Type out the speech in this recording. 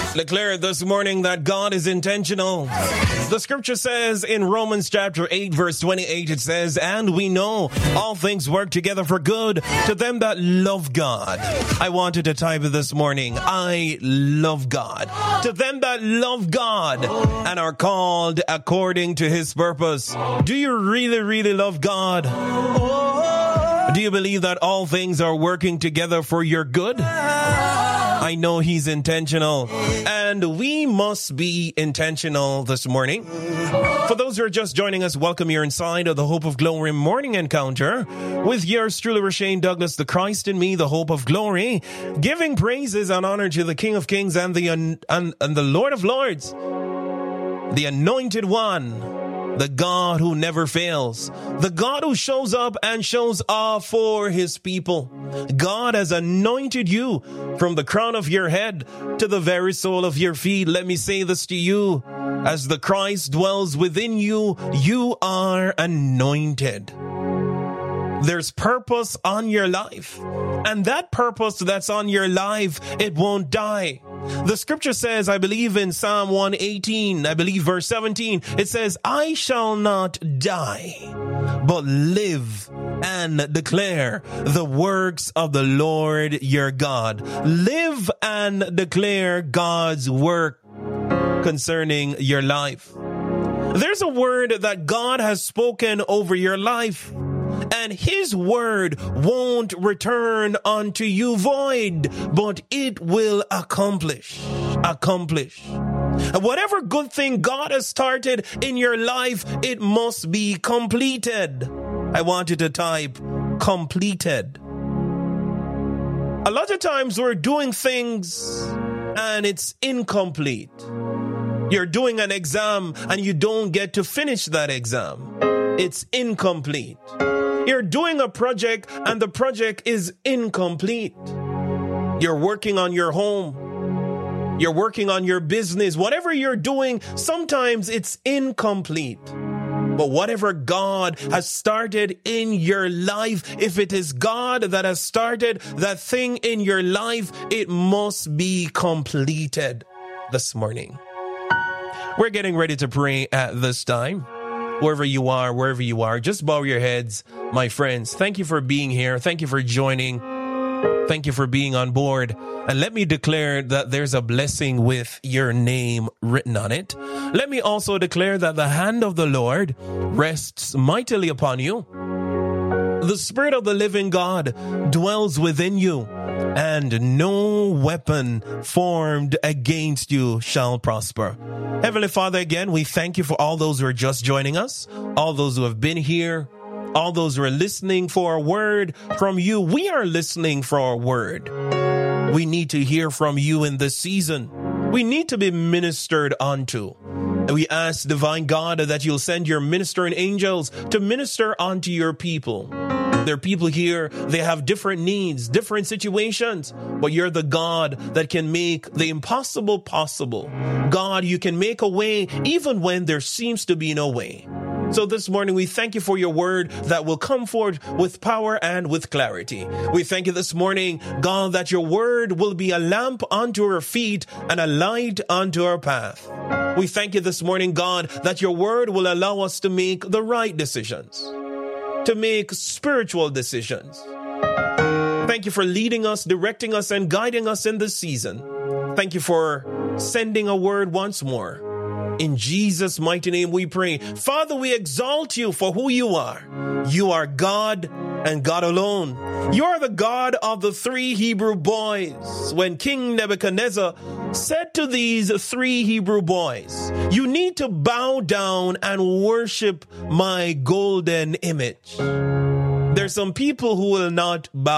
Declare this morning that God is intentional. The scripture says in Romans chapter 8 verse 28, it says, and we know all things work together for good to them that love God. I wanted to type it this morning. I love God. To them that love God and are called according to his purpose. Do you really, really love God? Do you believe that all things are working together for your good? I know he's intentional, and we must be intentional this morning. For those who are just joining us, welcome. You're inside of the Hope of Glory Morning Encounter with yours truly, Rashane Douglas, the Christ in me, the Hope of Glory, giving praises and honor to the King of Kings and the Lord of Lords, the Anointed One, the God who never fails, the God who shows up and shows off for his people. God has anointed you from the crown of your head to the very sole of your feet. Let me say this to you. As the Christ dwells within you, you are anointed. There's purpose on your life. And that purpose that's on your life, it won't die. The scripture says, I believe in Psalm 118, I believe verse 17, it says, I shall not die, but live and declare the works of the Lord your God. Live and declare God's work concerning your life. There's a word that God has spoken over your life, and his word won't return unto you void, but it will accomplish. Whatever good thing God has started in your life, it must be completed. I want you to type completed. A lot of times we're doing things and it's incomplete. You're doing an exam and you don't get to finish that exam. It's incomplete. You're doing a project and the project is incomplete. You're working on your home. You're working on your business. Whatever you're doing, sometimes it's incomplete. But whatever God has started in your life, if it is God that has started that thing in your life, it must be completed this morning. We're getting ready to pray at this time. Wherever you are, just bow your heads, my friends. Thank you for being here. Thank you for joining. Thank you for being on board. And let me declare that there's a blessing with your name written on it. Let me also declare that the hand of the Lord rests mightily upon you. The Spirit of the living God dwells within you, and no weapon formed against you shall prosper. Heavenly Father, again, we thank you for all those who are just joining us, all those who have been here, all those who are listening for a word from you. We are listening for a word. We need to hear from you in this season. We need to be ministered unto. And we ask, divine God, that you'll send your ministering angels to minister unto your people. There are people here, they have different needs, different situations, but you're the God that can make the impossible possible. God, you can make a way even when there seems to be no way. So this morning, we thank you for your word that will come forth with power and with clarity. We thank you this morning, God, that your word will be a lamp unto our feet and a light unto our path. We thank you this morning, God, that your word will allow us to make the right decisions, to make spiritual decisions. Thank you for leading us, directing us, and guiding us in this season. Thank you for sending a word once more. In Jesus' mighty name we pray. Father, we exalt you for who you are. You are God and God alone. You are the God of the three Hebrew boys. When King Nebuchadnezzar said to these three Hebrew boys, you need to bow down and worship my golden image. There's some people who will not bow